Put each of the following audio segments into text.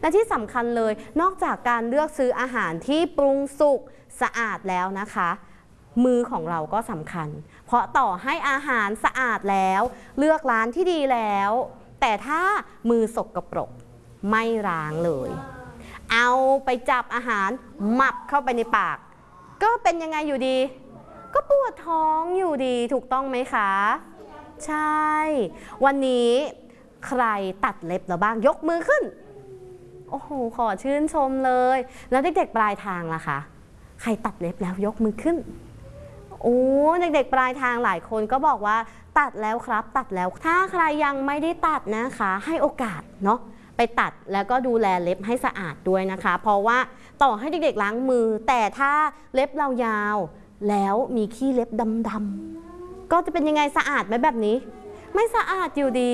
และที่สำคัญเลยนอกจากการเลือกซื้ออาหารที่ปรุงสุกสะอาดแล้วนะคะมือของเราก็สำคัญเพราะต่อให้อาหารสะอาดแล้วเลือกร้านที่ดีแล้วแต่ถ้ามือสกปรกไม่ล้างเลยเอาไปจับอาหารหมับเข้าไปในปากก็เป็นยังไงอยู่ดีก็ปวดท้องอยู่ดีถูกต้องไหมคะใช่วันนี้ใครตัดเล็บแล้วบ้างยกมือขึ้นโอ้โหขอชื่นชมเลยแล้วเด็กๆปลายทางล่ะคะใครตัดเล็บแล้วยกมือขึ้นโอ้เด็กๆปลายทางหลายคนก็บอกว่าตัดแล้วครับตัดแล้วถ้าใครยังไม่ได้ตัดนะคะให้โอกาสเนาะไปตัดแล้วก็ดูแลเล็บให้สะอาดด้วยนะคะเพราะว่าต่อให้เด็กๆล้างมือแต่ถ้าเล็บเรายาวแล้วมีขี้เล็บดำๆก็จะเป็นยังไงสะอาดไหมแบบนี้ไม่สะอาดอยู่ดี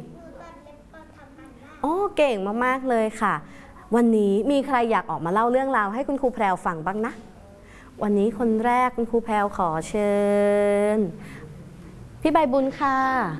โอ้เก่งมากๆเลยค่ะวันนี้มีใครอยากออกมาเล่าเรื่องราวให้คุณครูแพรวฟังบ้างนะวันนี้คนแรกคุณครูแพรวขอเชิญพี่ใบบุญค่ะ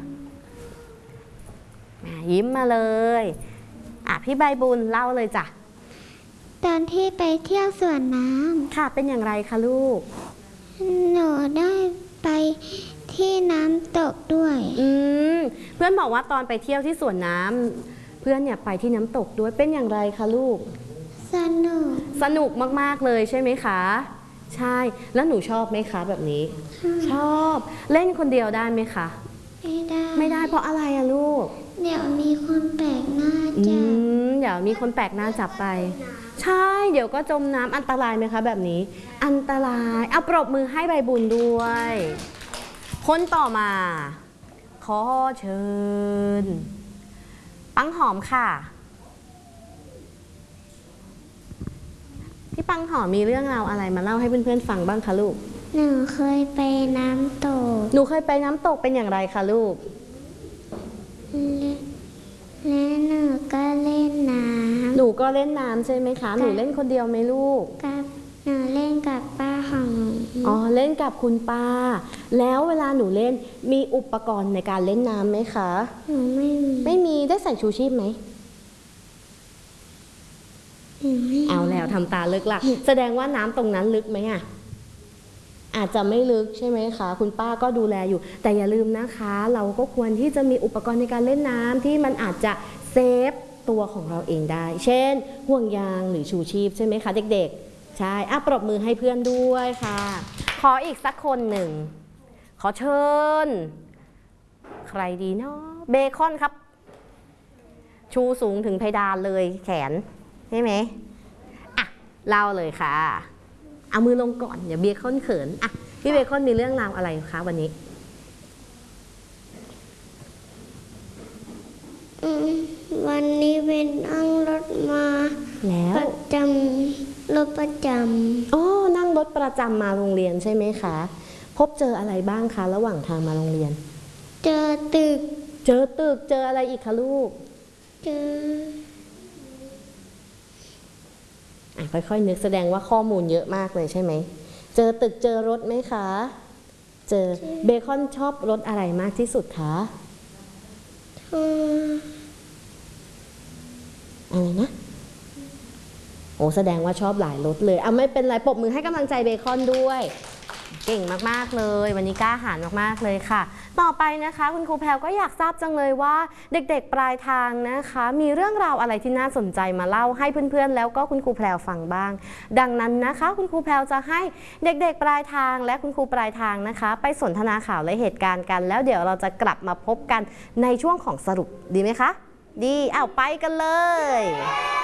ยิ้มมาเลยพี่ใบบุญเล่าเลยจ้ะตอนที่ไปเที่ยวสวนน้ำค่ะเป็นอย่างไรคะลูกหนูได้ไปที่น้ำตกด้วยเพื่อนบอกว่าตอนไปเที่ยวที่สวนน้ำเพื่อนเนี่ยไปที่น้ำตกด้วยเป็นอย่างไรคะลูกสนุกมากๆเลยใช่ไหมคะใช่แล้วหนูชอบไหมคะแบบนี้ชอบเล่นคนเดียวได้ไหมคะไม่ได้เพราะอะไรอะลูกเดี๋ยวมีคนแปลกหน้าจับเดี๋ยวมีคนแปลกหน้าจับไปใช่เดี๋ยวก็จมน้ำอันตรายไหมคะแบบนี้อันตรายเอาปรบมือให้ใบบุญด้วยคนต่อมาขอเชิญปังหอมค่ะพี่ปังหอมมีเรื่องราวอะไรมาเล่าให้เพื่อนๆฟังบ้างคะลูกหนูเคยไปน้ำตกหนูเคยไปน้ำตกเป็นอย่างไรคะลูกและหนูก็เล่นน้ำหนูก็เล่นน้ำใช่ไหมคะหนูเล่นคนเดียวไหมลูกกับหนูเล่นกับป้าของหนูเล่นกับคุณป้าแล้วเวลาหนูเล่นมีอุปกรณ์ในการเล่นน้ำไหมคะหนูไม่มีได้ใส่ชูชีพไหมเอาแล้วทำตาลึกละแสดงว่าน้ำตรงนั้นลึกไหมอาจจะไม่ลึกใช่ไหมคะคุณป้าก็ดูแลอยู่แต่อย่าลืมนะคะเราก็ควรที่จะมีอุปกรณ์ในการเล่นน้ำที่มันอาจจะเซฟตัวของเราเองได้เช่นห่วงยางหรือชูชีพใช่ไหมคะเด็กๆใช่ปรบมือให้เพื่อนด้วยค่ะขออีกสักคนหนึ่งขอเชิญใครดีเนาะเบคอนครับชูสูงถึงเพดานเลยแขนใช่ไหมเล่าเลยค่ะเอามือลงก่อนอย่าเบคอนเขินพี่เบคอนมีเรื่องราวอะไรคะวันนี้วันนี้เป็นนั่งรถมาแล้วรถประจำนั่งรถประจำมาโรงเรียนใช่ไหมคะพบเจออะไรบ้างคะระหว่างทางมาโรงเรียนเจอตึกเจออะไรอีกคะลูกค่อยๆนึกแสดงว่าข้อมูลเยอะมากเลยใช่ไหมเจอตึกเจอรถไหมคะเจอเบคอนชอบรถอะไรมากที่สุดคะอะไรนะแสดงว่าชอบหลายรถเลยไม่เป็นไรปรบมือให้กำลังใจเบคอนด้วยเก่งมากๆเลยวันนี้กล้าหาญมากๆเลยค่ะต่อไปนะคะคุณครูแพรวก็อยากทราบจังเลยว่าเด็กๆปลายทางนะคะมีเรื่องราวอะไรที่น่าสนใจมาเล่าให้เพื่อนๆแล้วก็คุณครูแพรวฟังบ้างดังนั้นนะคะคุณครูแพรวจะให้เด็กๆปลายทางและคุณครูปลายทางนะคะไปสนทนาข่าวและเหตุการณ์กันแล้วเดี๋ยวเราจะกลับมาพบกันในช่วงของสรุปดีไหมคะดีไปกันเลย